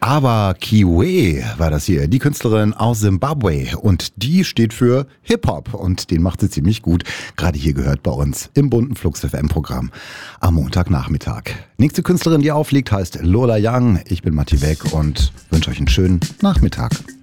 Awa Kiwe war das hier, die Künstlerin aus Zimbabwe. Und die steht für Hip-Hop und den macht sie ziemlich gut. Gerade hier gehört bei uns im bunten Flux FM-Programm am Montagnachmittag. Nächste Künstlerin, die aufliegt, heißt Lola Young. Ich bin Matti Beck und wünsche euch einen schönen Nachmittag.